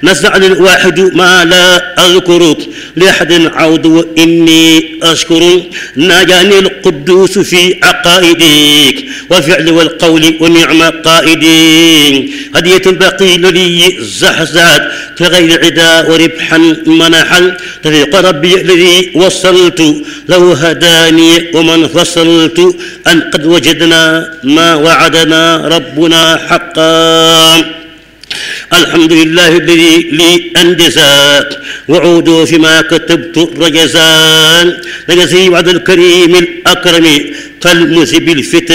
نسأل الواحد ما لا أذكر لأحد عود وإني أشكر ناجاني القدوس في عقائدك والفعل والقول ونعم قائدي هدية البقي الذي زحزحت كغير عدا وربحا منحا طريق ربي الذي وصلت لو هداني ومن فصلت أن قد وجدنا ما وعدنا ربنا حقا. الحمد لله الذي لي أنجزا وعودوا فيما كتبت رجزان نجزي وعد الكريم الأكرم كالمذهب الفتن